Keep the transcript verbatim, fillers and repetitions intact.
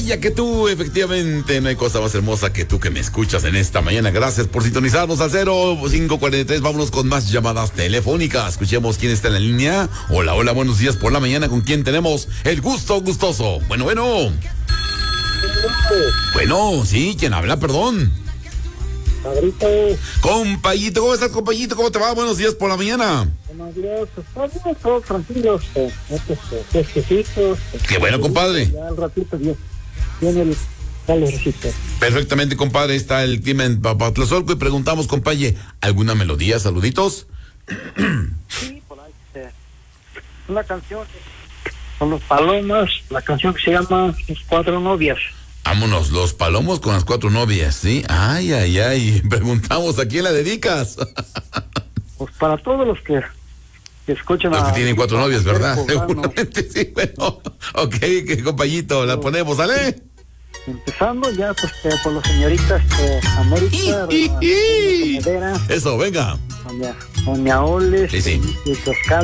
Ya que tú, efectivamente, no hay cosa más hermosa que tú que me escuchas en esta mañana. Gracias por sintonizarnos al cero cinco cuarenta y tres. Vámonos con más llamadas telefónicas. Escuchemos quién está en la línea. Hola, hola, buenos días por la mañana. ¿Con quién tenemos el gusto gustoso? Bueno, bueno. Bueno, sí, ¿quién habla? Perdón. Padrito. Compayito, ¿cómo estás, compayito? ¿Cómo te va? Buenos días por la mañana. Buenos días, pues todos, todos tranquilos, eh, estos eh, fresquecitos. Qué bueno, compadre. Ya al ratito bien, viene el calorcito. Perfectamente, compadre. Está el clima en Papatlazolco y preguntamos, compaye, ¿alguna melodía? ¿Saluditos? Sí, por ahí. Eh, una canción con los Palomas, la canción que se llama Mis Cuatro Novias. Vámonos, los palomos con las cuatro novias, ¿sí? Ay, ay, ay. Preguntamos, ¿a quién la dedicas? Pues para todos los que, que escuchan los a... que tienen cuatro novias, ¿verdad? Poblanos. Seguramente sí, bueno. Ok, que compayito, la ponemos, ¿sale? Empezando ya, pues, eh, por las señoritas de América, I, i, i. Madera, Eso, venga. Doña, Doña Oles, Sí, sí. y Toscala.